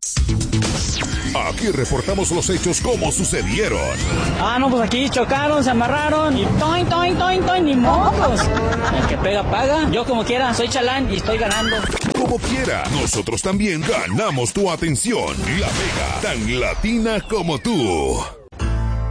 Aquí reportamos los hechos como sucedieron. No, pues aquí chocaron, se amarraron y toin, toin, toin, toin, ni mocos. El que pega, paga. Yo como quiera, soy chalán y estoy ganando. Como quiera, nosotros también ganamos tu atención. La Mega, tan latina como tú.